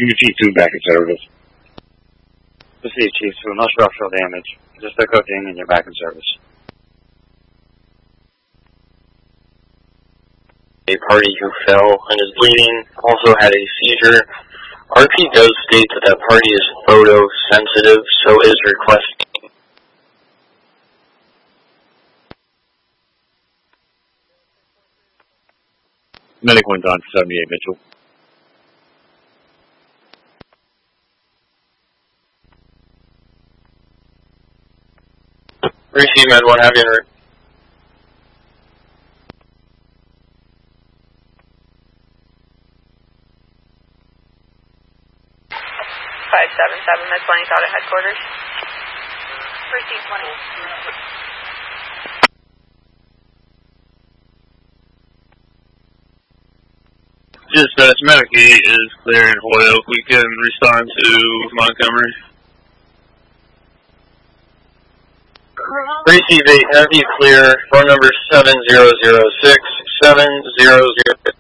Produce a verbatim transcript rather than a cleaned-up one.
Your Chief two back in service. Receive Chief two, no structural damage. Just a cooking and you're back in service. A party who fell and is bleeding also had a seizure. R P does state that that party is photosensitive, so is requesting. Medic went on seventy-eight Mitchell. Receive Med one, have you heard? five seven seven, Med twenty, out at headquarters. Receive twenty. Dispatch, Medic eight is clear in Holyoke. We can respond to Montgomery. Receive eight, have you clear, phone number seven zero zero six, seven zero zero six.